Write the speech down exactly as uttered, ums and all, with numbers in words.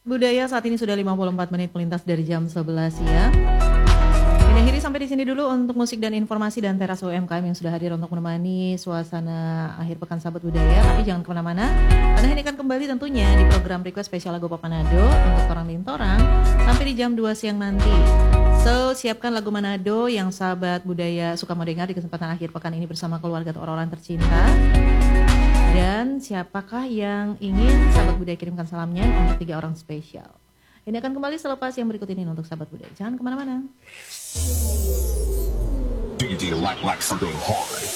Budaya saat ini sudah lima puluh empat menit melintas dari jam sebelas ya. Ini akhiri sampai di sini dulu untuk musik dan informasi dan teras U M K M yang sudah hadir untuk menemani suasana akhir pekan Sahabat Budaya. Tapi jangan kemana-mana, karena ini akan kembali tentunya di program request spesial lagu Pop Manado untuk Torang Lintorang sampai di jam dua siang nanti. So, siapkan lagu Manado yang Sahabat Budaya suka mau dengar di kesempatan akhir pekan ini bersama keluarga atau orang-orang tercinta. Dan siapakah yang ingin Sahabat Budaya kirimkan salamnya untuk tiga orang spesial. Ini akan kembali selepas yang berikut ini untuk Sahabat Budaya. Jangan kemana-mana. D J like like something hard.